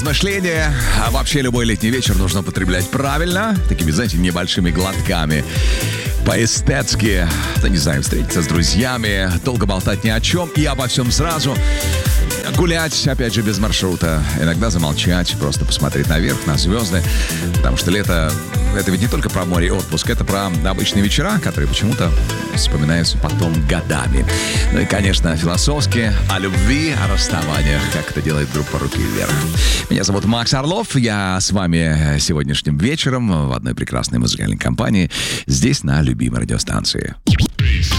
Мышление. А вообще любой летний вечер нужно употреблять правильно, такими, знаете, небольшими глотками. По-эстетски, да не знаю, встретиться с друзьями, долго болтать ни о чем и обо всем сразу. Гулять, опять же, без маршрута. Иногда замолчать, просто посмотреть наверх, на звезды. Потому что лето — это ведь не только про море и отпуск, это про обычные вечера, которые почему-то вспоминаются потом годами. Ну и, конечно, философски о любви, о расставаниях, как это делает группа «Руки вверх». Меня зовут Макс Орлов. Я с вами сегодняшним вечером в одной прекрасной музыкальной компании здесь, на любимой радиостанции.